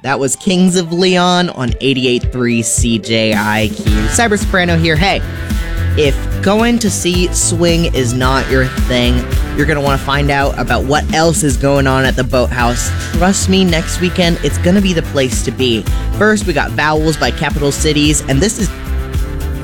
That was Kings of Leon on 88.3 CJIQ. Cyber Soprano here. Hey, if going to see Swing is not your thing, you're going to want to find out about what else is going on at the Boathouse. Trust me, next weekend, it's going to be the place to be. First, we got Vowels by Capital Cities, and this is